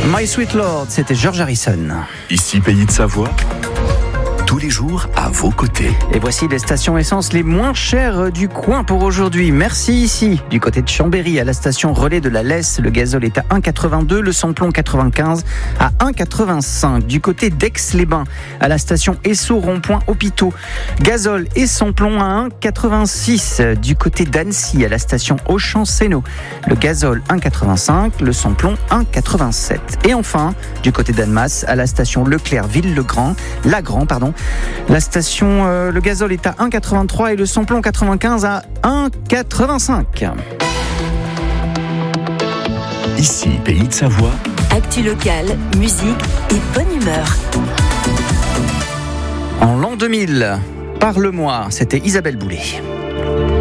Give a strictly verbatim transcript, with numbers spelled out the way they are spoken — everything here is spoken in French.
My Sweet Lord, c'était George Harrison. Ici, Pays de Savoie, tous les jours à vos côtés. Et voici les stations essence les moins chères du coin pour aujourd'hui. Merci ici, du côté de Chambéry, à la station Relais de la Lesse, le gazole est à un virgule quatre-vingt-deux, le samplon quatre-vingt-quinze à un virgule quatre-vingt-cinq. Du côté d'Aix-les-Bains, à la station Esso rond-point Hôpitaux, gazole et samplon à un virgule quatre-vingt-six. Du côté d'Annecy, à la station Auchan-Sénaux, le gazole un virgule quatre-vingt-cinq, le samplon un virgule quatre-vingt-sept. Et enfin, du côté d'Annemasse, à la station Leclerc-Ville-le-Grand, Lagrand, pardon, la station, euh, le gazole est à un virgule quatre-vingt-trois et le samplon quatre-vingt-quinze à un virgule quatre-vingt-cinq. Ici, Pays de Savoie. Actu locale, musique et bonne humeur. En l'an deux mille, Parle-moi, c'était Isabelle Boulay.